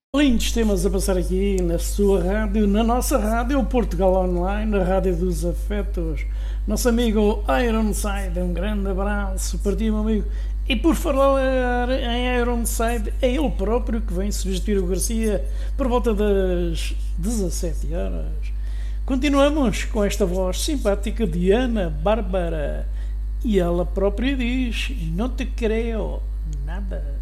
Lindos temas a passar aqui na sua rádio, na nossa rádio, Portugal Online, na Rádio dos Afetos. Nosso amigo Ironside, um grande abraço para ti, meu amigo. E por falar em Ironside, é ele próprio que vem substituir o Garcia por volta das 17 horas. Continuamos com esta voz simpática de Ana Bárbara. E ela própria diz: não te creio nada.